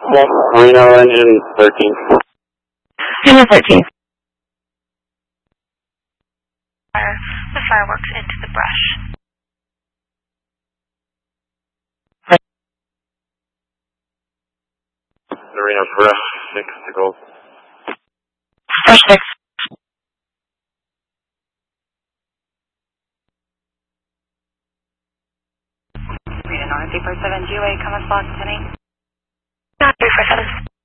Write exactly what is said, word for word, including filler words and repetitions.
Reno engine thirteen. Engine thirteen. Fire the fireworks into the brush. The Reno brush six to go. Brush six. Reno North, three four seven G O A, come and slot ten eight. Not three four seven.